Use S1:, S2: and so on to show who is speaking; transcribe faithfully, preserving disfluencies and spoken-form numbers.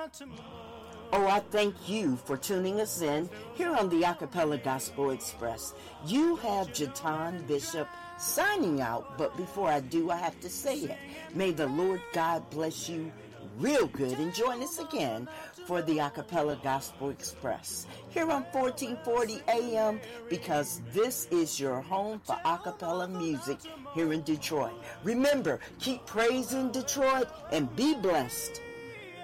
S1: Oh, I thank you for tuning us in here on the Acapella Gospel Express. You have Jatan Bishop signing out, but before I do, I have to say it. May the Lord God bless you real good, and join us again for the Acapella Gospel Express here on fourteen forty A M, because this is your home for acapella music here in Detroit. Remember, keep praising Detroit and be blessed.